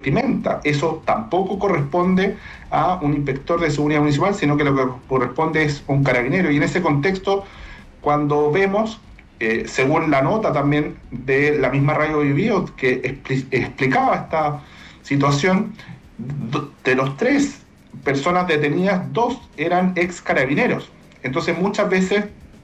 vestimenta. Eso tampoco corresponde a un inspector de seguridad municipal, sino que lo que corresponde es un carabinero. Y en ese contexto, cuando vemos, según la nota también de la misma Radio Biobío, que explicaba esta situación, de los 3 personas detenidas, 2 eran ex carabineros. Entonces muchas veces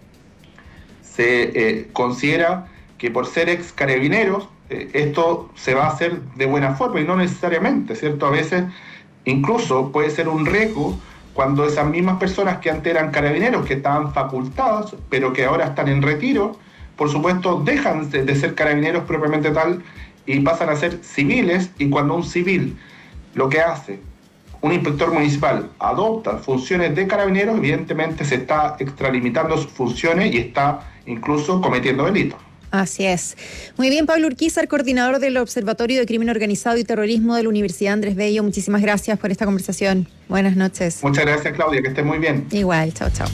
se considera que por ser ex carabineros esto se va a hacer de buena forma, y no necesariamente, ¿cierto? A veces incluso puede ser un riesgo cuando esas mismas personas que antes eran carabineros, que estaban facultadas, pero que ahora están en retiro, por supuesto dejan de ser carabineros propiamente tal y pasan a ser civiles. Y cuando un civil lo que hace, un inspector municipal adopta funciones de carabineros, evidentemente se está extralimitando sus funciones y está incluso cometiendo delitos. Así es. Muy bien, Pablo Urquizar, coordinador del Observatorio de Crimen Organizado y Terrorismo de la Universidad Andrés Bello. Muchísimas gracias por esta conversación. Buenas noches. Muchas gracias, Claudia, que estés muy bien. Igual, chao, chao.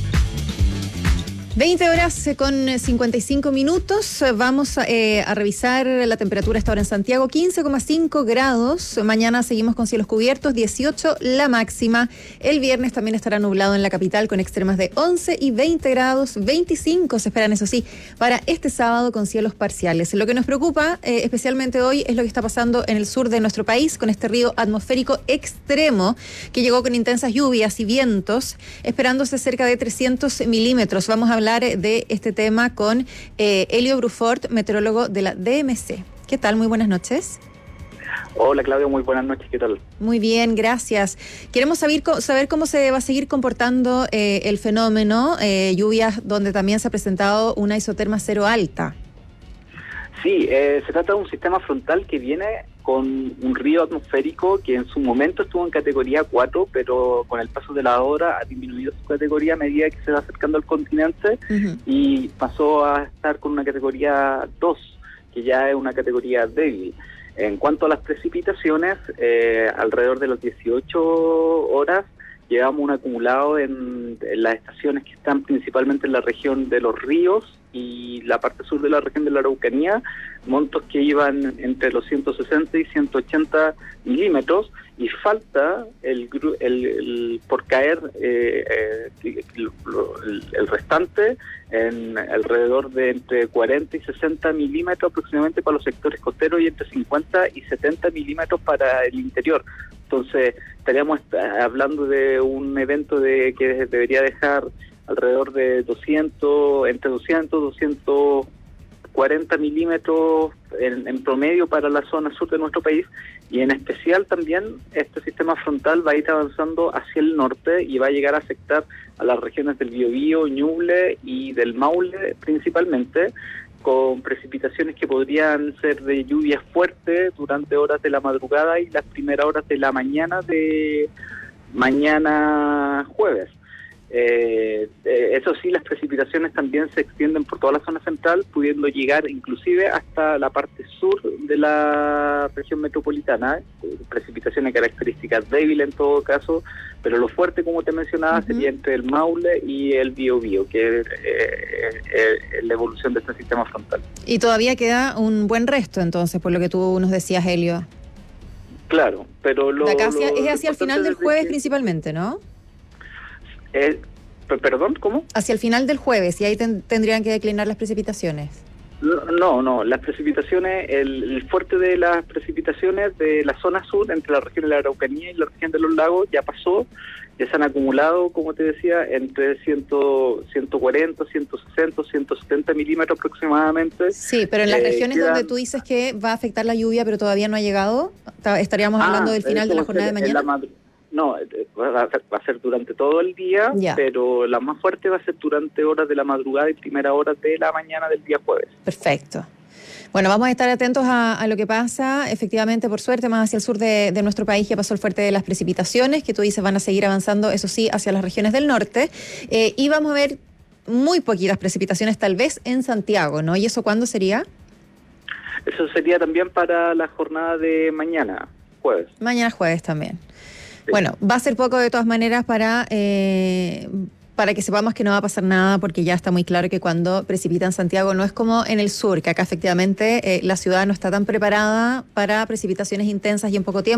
20 horas con 55 minutos. Vamos a revisar la temperatura esta hora en Santiago, 15,5 grados. Mañana seguimos con cielos cubiertos, 18 la máxima. El viernes también estará nublado en la capital con extremas de 11 y 20 grados. 25 se esperan, eso sí, para este sábado con cielos parciales. Lo que nos preocupa especialmente hoy es lo que está pasando en el sur de nuestro país con este río atmosférico extremo que llegó con intensas lluvias y vientos, esperándose cerca de 300 milímetros. Vamos a hablar de este tema con Elio Brufort, meteorólogo de la DMC. ¿Qué tal? Muy buenas noches. Hola, Claudio, muy buenas noches, ¿qué tal? Muy bien, gracias. Queremos saber cómo se va a seguir comportando el fenómeno, lluvias donde también se ha presentado una isoterma cero alta. Sí, se trata de un sistema frontal que viene con un río atmosférico que en su momento estuvo en categoría 4, pero con el paso de la hora ha disminuido su categoría a medida que se va acercando al continente. Uh-huh. Y pasó a estar con una categoría 2, que ya es una categoría débil. En cuanto a las precipitaciones, alrededor de las 18 horas llevamos un acumulado en las estaciones que están principalmente en la región de los ríos y la parte sur de la región de la Araucanía, montos que iban entre los 160 y 180 milímetros, y falta por caer el restante en alrededor de entre 40 y 60 milímetros aproximadamente para los sectores costeros y entre 50 y 70 milímetros para el interior. Entonces estaríamos hablando de un evento que debería dejar alrededor de entre 240 milímetros en promedio para la zona sur de nuestro país, y en especial también este sistema frontal va a ir avanzando hacia el norte y va a llegar a afectar a las regiones del Biobío, Ñuble y del Maule principalmente, con precipitaciones que podrían ser de lluvias fuertes durante horas de la madrugada y las primeras horas de la mañana jueves. Eso sí, las precipitaciones también se extienden por toda la zona central, pudiendo llegar inclusive hasta la parte sur de la región metropolitana. Precipitaciones de características débiles en todo caso, pero lo fuerte, como te mencionaba, sería entre el Maule y el Biobío, que es la evolución de este sistema frontal. Y todavía queda un buen resto, entonces, por lo que tú nos decías, Helio. Claro, pero es hacia el final del jueves principalmente, ¿no? ¿Perdón? ¿Cómo? Hacia el final del jueves, y ahí tendrían que declinar las precipitaciones. No, las precipitaciones, el fuerte de las precipitaciones de la zona sur, entre la región de la Araucanía y la región de los lagos, ya pasó, ya se han acumulado, como te decía, entre 140, 160, 170 milímetros aproximadamente. Sí, pero en las regiones donde tú dices que va a afectar la lluvia, pero todavía no ha llegado, estaríamos hablando del final de la jornada de mañana. No, va a ser durante todo el día, pero la más fuerte va a ser durante horas de la madrugada y primera hora de la mañana del día jueves. Perfecto. Bueno, vamos a estar atentos a lo que pasa. Efectivamente, por suerte, más hacia el sur de nuestro país ya pasó el fuerte de las precipitaciones, que tú dices van a seguir avanzando, eso sí, hacia las regiones del norte. Y vamos a ver muy poquitas precipitaciones tal vez en Santiago, ¿no? ¿Y eso cuándo sería? Eso sería también para la jornada de mañana, jueves. Mañana jueves también. Bueno, va a ser poco de todas maneras para que sepamos que no va a pasar nada, porque ya está muy claro que cuando precipita en Santiago no es como en el sur, que acá efectivamente la ciudad no está tan preparada para precipitaciones intensas y en poco tiempo.